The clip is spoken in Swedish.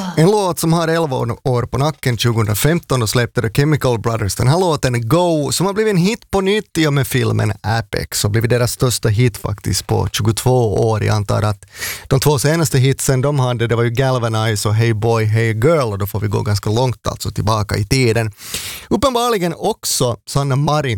En låt som har 11 år på nacken. 2015 och släppte The Chemical Brothers den här låten Go, som har blivit en hit på nytt i och med filmen Apex och blivit deras största hit faktiskt på 22 år. Jag antar att de 2 senaste hitsen de hade, det var ju Galvanize och Hey Boy, Hey Girl, och då får vi gå ganska långt alltså tillbaka i tiden. Uppenbarligen också Sanna Marin